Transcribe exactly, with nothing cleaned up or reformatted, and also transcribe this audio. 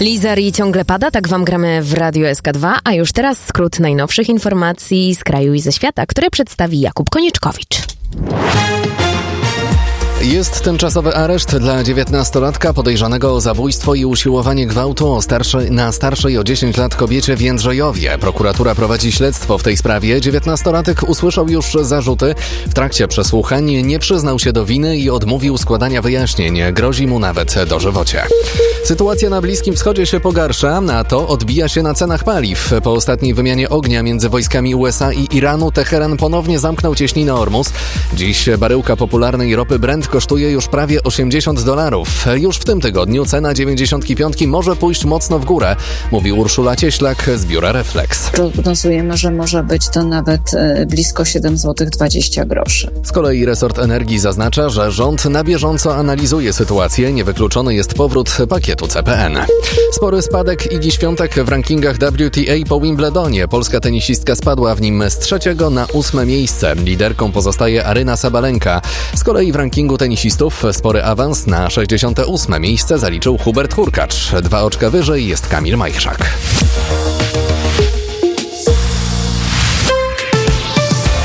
Lizar i ciągle pada, tak wam gramy w Radiu S K dwa, a już teraz skrót najnowszych informacji z kraju i ze świata, które przedstawi Jakub Konieczkowicz. Jest tymczasowy areszt dla dziewiętnastolatka podejrzanego o zabójstwo i usiłowanie gwałtu o starszej, na starszej o dziesięć lat kobiecie w Jędrzejowie. Prokuratura prowadzi śledztwo w tej sprawie. dziewiętnastolatek usłyszał już zarzuty. W trakcie przesłuchań nie przyznał się do winy i odmówił składania wyjaśnień. Grozi mu nawet dożywocie. Sytuacja na Bliskim Wschodzie się pogarsza, a to odbija się na cenach paliw. Po ostatniej wymianie ognia między wojskami U S A i Iranu Teheran ponownie zamknął cieśninę Ormus. Dziś baryłka popularnej ropy Brent kosztuje już prawie osiemdziesiąt dolarów. Już w tym tygodniu cena dziewięćdziesiątki piątki może pójść mocno w górę, mówi Urszula Cieślak z biura Reflex. Prognozujemy, że może być to nawet blisko siedem złotych dwadzieścia groszy. Z kolei resort energii zaznacza, że rząd na bieżąco analizuje sytuację. Niewykluczony jest powrót pakietu C P N. Spory spadek Igi Świątek w rankingach W T A po Wimbledonie. Polska tenisistka spadła w nim z trzeciego na ósme miejsce. Liderką pozostaje Aryna Sabalenka. Z kolei w rankingu tenisistów spory awans na sześćdziesiąte ósme miejsce zaliczył Hubert Hurkacz. Dwa oczka wyżej jest Kamil Majchrzak.